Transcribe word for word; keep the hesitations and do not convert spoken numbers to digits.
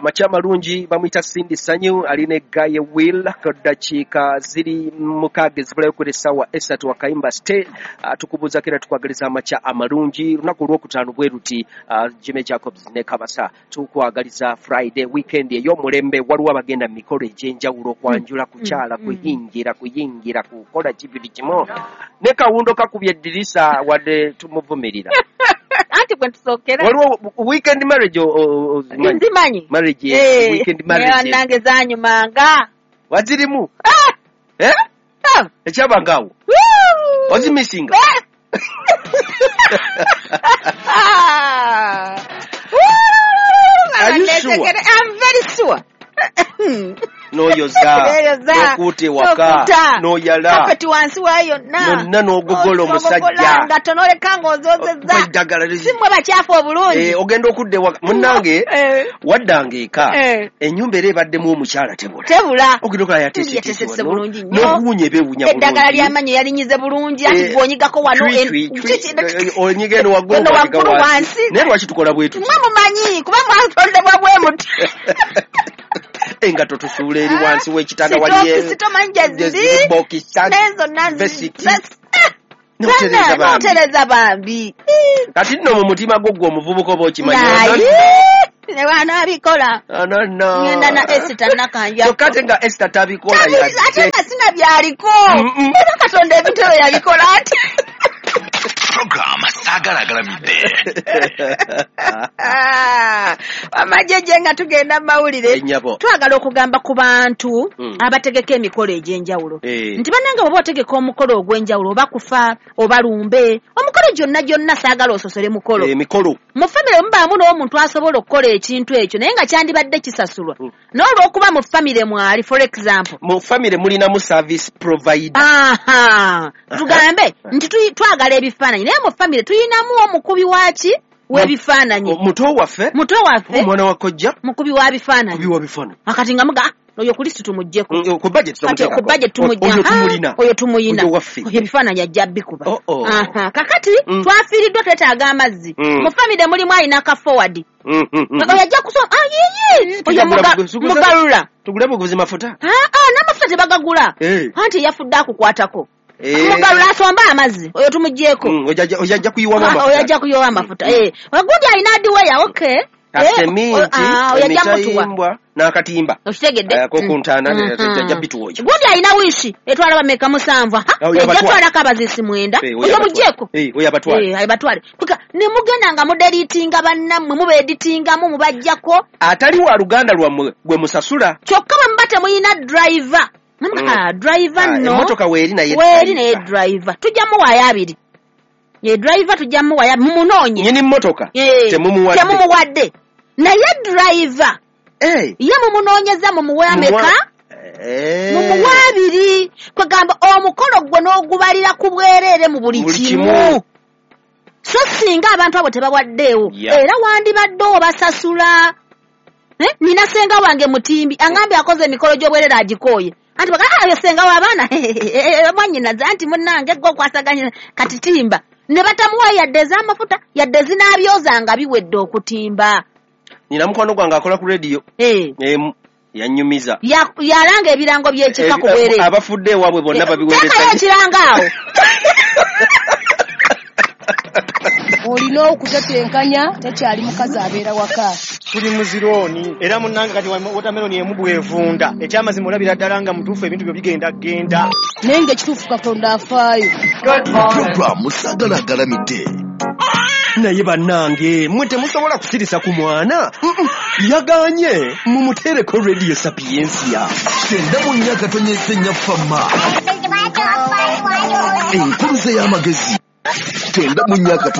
amacha malungi bamuyita Cindy Sanyu aline Gaye Will kodachiika ziri mukage zibulayo kuri sawa esatu wakayimba stay uh, tukubuza kira tukwagaliza amacha amalungi lunaku lwokutaano bweruti uh, Jimmy Jacobs ne Kabasa tukwagaliza Friday weekend eyo mulembe waliwo abagenda mikolo ejenjawulo kwanjula kuchala mm. kuyingira kuyingira kukola kibiri kimo ne kawundo kakubye dirisa wadde tumuvumirira anti kwentusokera waliwo weekend marriage o nzimanyi marriage hey. Weekend marriage nange zanyu manga wazirimu ah! eh ah! echaba ngawo ozimisinga Are you sure? I'm very sure. No yoza nokuti waka no yala kapeti wansi wayo na nonna no gogolo musajja ngatonole kango ozozeza dagala simwe bachafu obulungi eh ogenda okudde munange eh. waddange eka eh. Enyumba ere baddemu omukyala tebula tebula ogidoka yatesese bulungi no kunye bewunya bulungi eddagala lyamanyo yalinyize bulungi ati gwonyigako wano onyige no wagolo wansi ne lwaki tukola bwetu mwe mumanyi kuba mwatondebwa bwe muti enga totusula eri wansi w'ekitanda waliye sitomanja ziri nezo nazi notereza bambi kati nno mu mutima gwo gwo omuvubuka oba okimanyi ne wana abikola ngenda na Esther nakanja so kati nga Esther tabikola ate nga sina byaliko era katonda ebitero yabikola ati program sagalagalamidde amajeje nga tugenda mawulire twagala okugamba ku bantu mm. abategeka emikolo egyenjawulo hey. Nti bananga baba otegeka omukolo ogwenjawulo oba kufa oba lumbe omukolo gyonna gyonna saagala ososole mukolo hey, mikolo mu famire mubaamu n'omuntu asobola okukola ekintu ekyo naye nga kyandibadde kisasulwa mm. n'olwokuba mu famire mwali for example mu famire mulinamu service provider aha tugambe nti twagala ebifaananyi naye mu famire tuyinamu omukubi waki webifaananyi muto waffe muto waffe omwana wa kojja mukubi wa bifaananyi mukubi wa bifaananyi akati nga muga oyo Kristo tumujjeko mm, ku budget tumujjeko ku budget tumujja oyo tumulina oyo tumuyina oyo waffe oyo bifaananyi ajja bikuba oh, oh. aha kakati mm. twafiiriddwa twetaaga amazzi mm. mu famire mulimu alina ka forward mm, mm, mm. oyo ajja kusoma ah yiyi oyo mugalula tugule buguzi mafuta ah ah n'amafuta tebagagula hey. Anti yafudde akukwatako Eh mugalula asomba amazzi oyo tumujjeko mm, ojaja ojaja kuyiwa amafuta oyo ajja kuyiwa amafuta mm. eh wagundi alina adiweya okay aseminti emitayimbwa n'akatimba okitegedde akokuntana ajja bituwoja gundi alina wishi etwala bameka musanvu ejatwala kabazisi mwenda oyo mujjeko eh oyo abatwale eh abatwale kuka ne mugenda nga modelitinga bannammwe mube editinga mu mubajjako atali wa Luganda lwammwe gwe musasula kyokka mbate muyina driver namaka mm. driver ah, no motoka weeri naye weeri naye driver tujjamu waya abiri ye driver tujjamu waya mumunonye nyini motoka temumuwadde temumuwadde naye driver eh ye mumunonyeza mumuwe ameka eh mumuwe abiri kwegamba omukolo gwe n'ogubalira ku bwerere mu buli kimu so singa abantu abo tebawaddeewo yeah. Era wandibadde obasasula eh nina senga wange mutimbi angambe akoze emikolo gy'obwerere agikooye anti baka ayo senga w'abaana mwanyina zanti munnange gwo kwasaganya katitimba ne batamuwa yadde ez'amafuta yadde zinabyozanga biwedde okutimba nina mukwano gwange akola ku radio eh eh yanyumiza yalanga ebirango by'ekika ku bwerere abafudde ewaabwe bonna babiweereza ekirangaawo olina okutetenkanya tekyali mukazi abeera waka tuli muzirooni era munnange kati watermelon emu bwevunda ekyamazima olabira ddala nga mutuufu ebintu byo bigenda genda naye ng'ekituufu katonda afaayo programu sagalagalamidde naye bannange mwe temusobola kusirisa ku mwana yaganye mumutereko radio sapiensia kyenda mu nnyaka tonyesenya fama enkuluze y'amagezi kyenda mu nnyaka